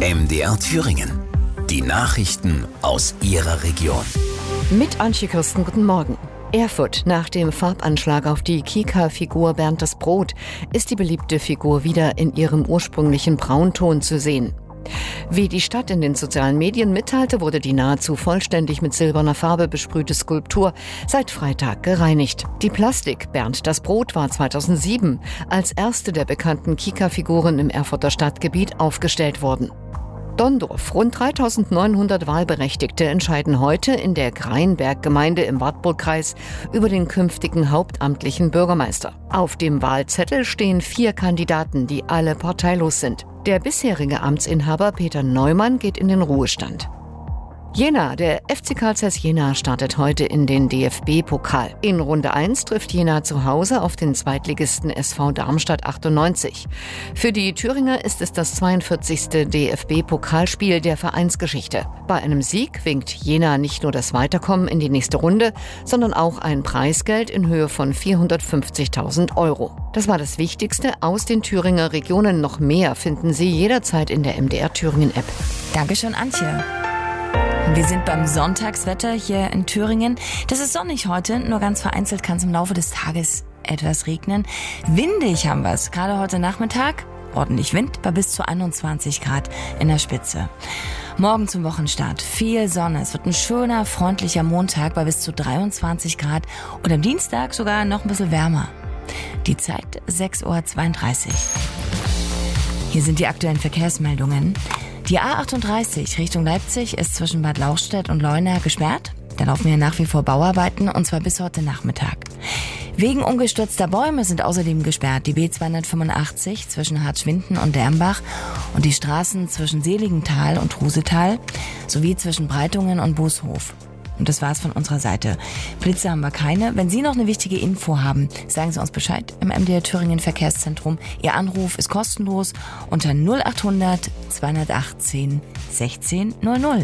MDR Thüringen. Die Nachrichten aus Ihrer Region. Mit Antje Kirsten, guten Morgen. Erfurt. Nach dem Farbanschlag auf die Kika-Figur Bernd das Brot ist die beliebte Figur wieder in ihrem ursprünglichen Braunton zu sehen. Wie die Stadt in den sozialen Medien mitteilte, wurde die nahezu vollständig mit silberner Farbe besprühte Skulptur seit Freitag gereinigt. Die Plastik Bernd das Brot war 2007 als erste der bekannten Kika-Figuren im Erfurter Stadtgebiet aufgestellt worden. Donndorf. Rund 3.900 Wahlberechtigte entscheiden heute in der Greinberg-Gemeinde im Wartburgkreis über den künftigen hauptamtlichen Bürgermeister. Auf dem Wahlzettel stehen 4 Kandidaten, die alle parteilos sind. Der bisherige Amtsinhaber Peter Neumann geht in den Ruhestand. Jena. Der FC Carl Zeiss Jena startet heute in den DFB-Pokal. In Runde 1 trifft Jena zu Hause auf den Zweitligisten SV Darmstadt 98. Für die Thüringer ist es das 42. DFB-Pokalspiel der Vereinsgeschichte. Bei einem Sieg winkt Jena nicht nur das Weiterkommen in die nächste Runde, sondern auch ein Preisgeld in Höhe von 450.000 €. Das war das Wichtigste aus den Thüringer Regionen. Noch mehr finden Sie jederzeit in der MDR Thüringen App. Dankeschön, Antje. Wir sind beim Sonntagswetter hier in Thüringen. Das ist sonnig heute, nur ganz vereinzelt kann es im Laufe des Tages etwas regnen. Windig haben wir es, gerade heute Nachmittag. Ordentlich Wind bei bis zu 21 Grad in der Spitze. Morgen zum Wochenstart viel Sonne. Es wird ein schöner, freundlicher Montag bei bis zu 23 Grad und am Dienstag sogar noch ein bisschen wärmer. Die Zeit 6:32 Uhr. Hier sind die aktuellen Verkehrsmeldungen. Die A38 Richtung Leipzig ist zwischen Bad Lauchstädt und Leuna gesperrt. Da laufen hier nach wie vor Bauarbeiten und zwar bis heute Nachmittag. Wegen umgestürzter Bäume sind außerdem gesperrt die B285 zwischen Hartschwinden und Dermbach und die Straßen zwischen Seligenthal und Rusetal sowie zwischen Breitungen und Bushof. Und das war's von unserer Seite. Blitze haben wir keine. Wenn Sie noch eine wichtige Info haben, sagen Sie uns Bescheid im MDR Thüringen Verkehrszentrum. Ihr Anruf ist kostenlos unter 0800 218 16 00.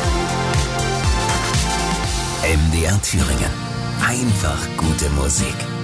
MDR Thüringen. Einfach gute Musik.